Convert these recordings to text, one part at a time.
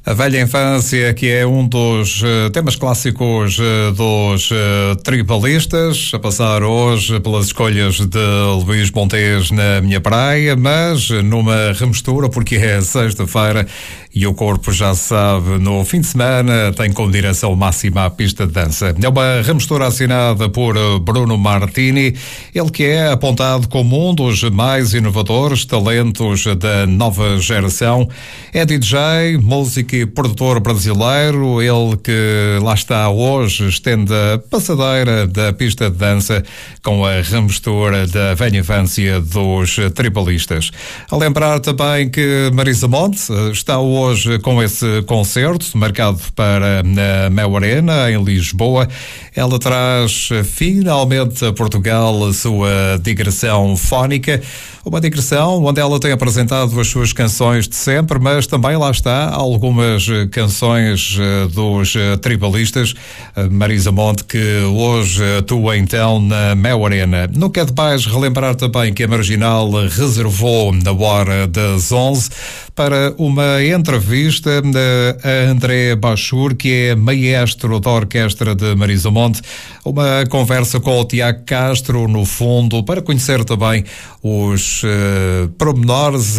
A velha infância, que é um dos temas clássicos dos tribalistas, a passar hoje pelas escolhas de Luís Montes na Minha Praia, mas numa remistura, porque é sexta-feira e o corpo já sabe, no fim de semana tem como direção máxima a pista de dança. É uma remistura assinada por Bruno Martini, ele que é apontado como um dos mais inovadores talentos da nova geração. É DJ, músico e produtor brasileiro, ele que lá está hoje, estende a passadeira da pista de dança com a remistura da velha infância dos tribalistas. A lembrar também que Marisa Monte está hoje com esse concerto marcado para a Mel Arena, em Lisboa. Ela traz finalmente a Portugal a sua digressão fónica, uma digressão onde ela tem apresentado as suas canções de sempre, mas também lá está algumas canções dos tribalistas. Marisa Monte, que hoje atua então na Mel Arena. Não quer demais relembrar também que a Marginal reservou na hora das 11 para uma entrevista a André Bachur, que é maestro da orquestra de Marisa Monte, uma conversa com o Tiago Castro, no fundo, para conhecer também os pormenores,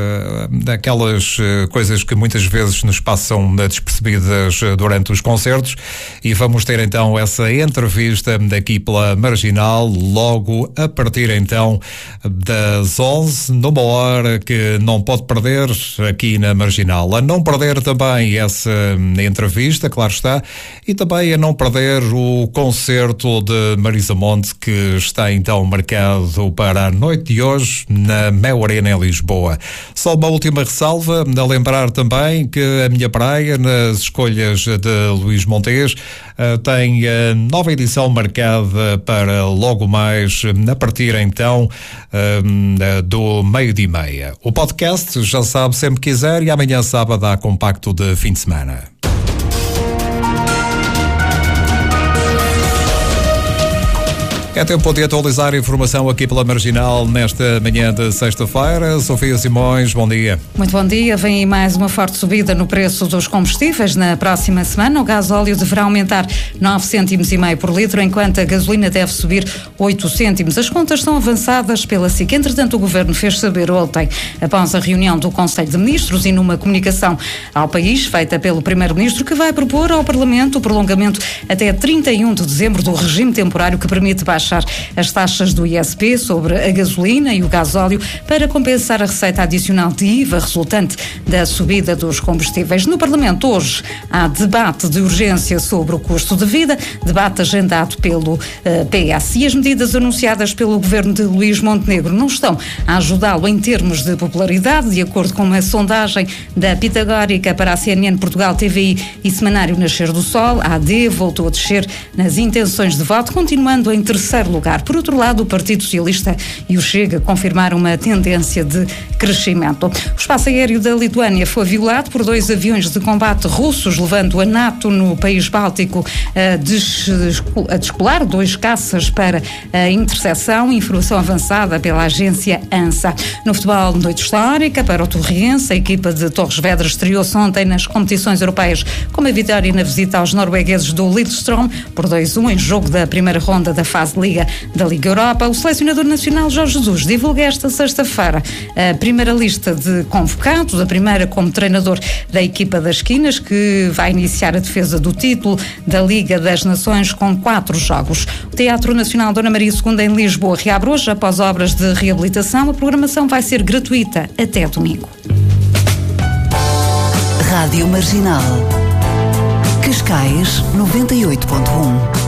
daquelas coisas que muitas vezes nos passam despercebidas durante os concertos, e vamos ter então essa entrevista daqui pela Marginal, logo a partir então das 11, numa hora que não pode perder aqui na Marginal. A não perder também essa entrevista, claro está, e também a não perder o concerto de Marisa Monte, que está então marcado para a noite de hoje na Mel Arena em Lisboa. Só uma última ressalva, a lembrar também que a Minha Praia, nas escolhas de Luís Montes, tem a nova edição marcada para logo mais, a partir então do 12:30. O podcast, já sabe, sempre quiser, e amanhã sábado há compacto de fim de semana. É tempo de atualizar a informação aqui pela Marginal nesta manhã de sexta-feira. Sofia Simões, bom dia. Muito bom dia. Vem aí mais uma forte subida no preço dos combustíveis. Na próxima semana, o gasóleo deverá aumentar 9,5 cêntimos por litro, enquanto a gasolina deve subir 8 cêntimos. As contas estão avançadas pela SIC. Entretanto, o Governo fez saber ontem, após a reunião do Conselho de Ministros e numa comunicação ao país, feita pelo Primeiro-Ministro, que vai propor ao Parlamento o prolongamento até 31 de dezembro do regime temporário que permite baixar as taxas do ISP sobre a gasolina e o gasóleo para compensar a receita adicional de IVA resultante da subida dos combustíveis. No Parlamento hoje há debate de urgência sobre o custo de vida, debate agendado pelo PS, e as medidas anunciadas pelo governo de Luís Montenegro não estão a ajudá-lo em termos de popularidade. De acordo com uma sondagem da Pitagórica para a CNN Portugal, TVI e Semanário Nascer do Sol, a AD voltou a descer nas intenções de voto, continuando em terceiro lugar. Por outro lado, o Partido Socialista e o Chega confirmaram uma tendência de crescimento. O espaço aéreo da Lituânia foi violado por 2 aviões de combate russos, levando a NATO no país báltico a descolar 2 caças para a interseção. Informação avançada pela agência ANSA. No futebol, noite histórica para o Torriense. A equipa de Torres Vedras estreou-se ontem nas competições europeias com uma vitória na visita aos noruegueses do Lillestrøm por 2-1 em jogo da primeira ronda da fase da Liga Europa. O selecionador nacional Jorge Jesus divulga esta sexta-feira a primeira lista de convocados, a primeira como treinador da equipa das Quinas, que vai iniciar a defesa do título da Liga das Nações com 4 jogos. O Teatro Nacional Dona Maria II em Lisboa reabre hoje após obras de reabilitação. A programação vai ser gratuita até domingo. Rádio Marginal. Cascais 98.1.